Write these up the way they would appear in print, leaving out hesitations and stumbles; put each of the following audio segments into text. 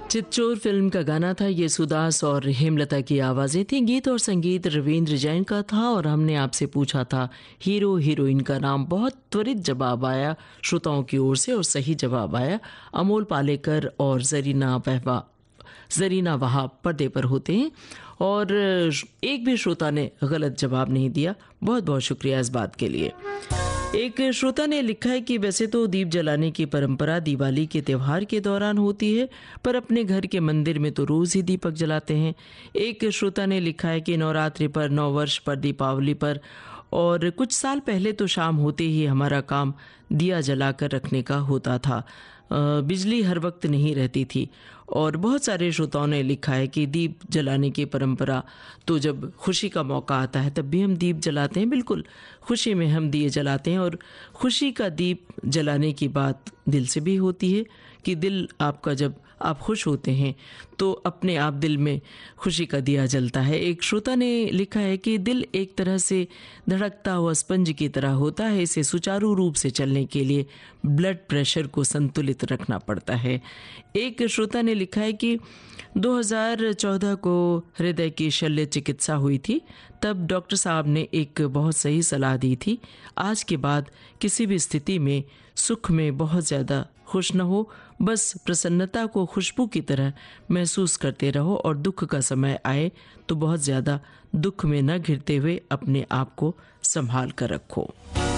Chitchor film का गाना था ये। सुदास और हेमलता की आवाज़ें थी। गीत और संगीत रविंद्र जैन का था और हमने आपसे पूछा था हीरो हीरोइन का नाम। बहुत त्वरित जवाब आया श्रोताओं की ओर से और सही जवाब आया। अमोल पालेकर और जरीना वहाब पर्दे पर होते हैं और एक भी श्रोता ने गलत जवाब नहीं दिया। बहुत बहुत शुक्रिया इस बात के लिए। एक श्रोता ने लिखा है कि वैसे तो दीप जलाने की परंपरा दिवाली के त्यौहार के दौरान होती है, पर अपने घर के मंदिर में तो रोज ही दीपक जलाते हैं। एक श्रोता ने लिखा है कि नवरात्रि पर, नव वर्ष पर, दीपावली पर और कुछ साल पहले तो शाम होते ही हमारा काम दिया जलाकर रखने का होता था। बिजली हर वक्त नहीं रहती थी। और बहुत सारे श्रोताओं ने लिखा है कि दीप जलाने की परंपरा तो जब खुशी का मौका आता है तब भी हम दीप जलाते हैं। बिल्कुल, खुशी में हम दिए जलाते हैं और खुशी का दीप जलाने की बात दिल से भी होती है कि दिल आपका, जब आप खुश होते हैं तो अपने आप दिल में खुशी का दिया जलता है। एक श्रोता ने लिखा है कि दिल एक तरह से धड़कता हुआ स्पंज की तरह होता है। इसे सुचारू रूप से चलने के लिए ब्लड प्रेशर को संतुलित रखना पड़ता है। एक श्रोता ने लिखा है कि 2014 को हृदय की शल्य चिकित्सा हुई थी, तब डॉक्टर साहब ने एक बहुत सही सलाह दी थी। आज के बाद किसी भी स्थिति में सुख में बहुत ज़्यादा खुश न हो, बस प्रसन्नता को खुशबू की तरह महसूस करते रहो और दुख का समय आए तो बहुत ज़्यादा दुख में न घिरते हुए अपने आप को संभाल कर रखो।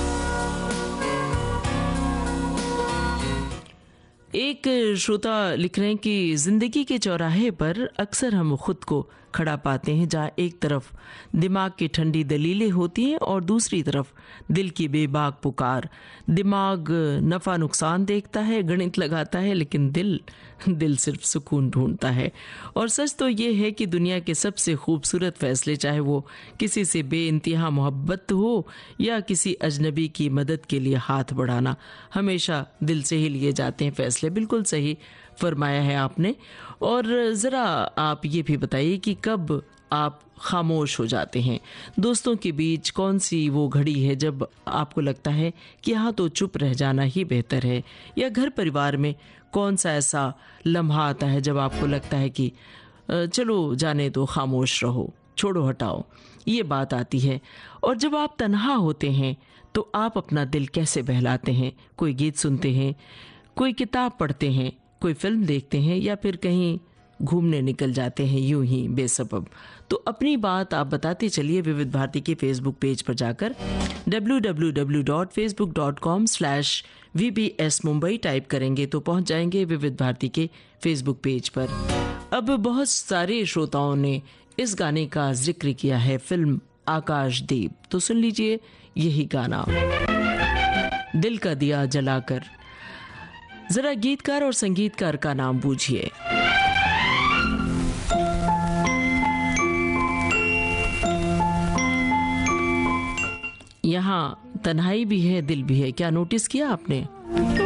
एक श्रोता लिख रहे हैं कि जिंदगी के चौराहे पर अक्सर हम खुद को खड़ा पाते हैं, जहाँ एक तरफ दिमाग की ठंडी दलीलें होती हैं और दूसरी तरफ दिल की बेबाक पुकार। दिमाग नफ़ा नुकसान देखता है, गणित लगाता है, लेकिन दिल सिर्फ सुकून ढूंढता है। और सच तो ये है कि दुनिया के सबसे खूबसूरत फैसले, चाहे वो किसी से बेइंतहा मोहब्बत हो या किसी अजनबी की मदद के लिए हाथ बढ़ाना, हमेशा दिल से ही लिए जाते हैं फैसले। बिल्कुल सही फरमाया है आपने। और ज़रा आप ये भी बताइए कि कब आप खामोश हो जाते हैं। दोस्तों के बीच कौन सी वो घड़ी है जब आपको लगता है कि यहाँ तो चुप रह जाना ही बेहतर है, या घर परिवार में कौन सा ऐसा लम्हा आता है जब आपको लगता है कि चलो जाने दो, खामोश रहो, छोड़ो हटाओ, ये बात आती है। और जब आप तन्हा होते हैं तो आप अपना दिल कैसे बहलाते हैं? कोई गीत सुनते हैं, कोई किताब पढ़ते हैं, कोई फिल्म देखते हैं, या फिर कहीं घूमने निकल जाते हैं यूं ही बेसबब? तो अपनी बात आप बताते चलिए विविध भारती के फेसबुक पेज पर जाकर www.facebook.com/VBS Mumbai टाइप करेंगे तो पहुंच जाएंगे विविध भारती के फेसबुक पेज पर। अब बहुत सारे श्रोताओं ने इस गाने का जिक्र किया है, फिल्म आकाशदीप। तो सुन लीजिए यही गाना, दिल का दिया जलाकर। जरा गीतकार और संगीतकार का नाम बूझिए। यहाँ तन्हाई भी है, दिल भी है। क्या नोटिस किया आपने?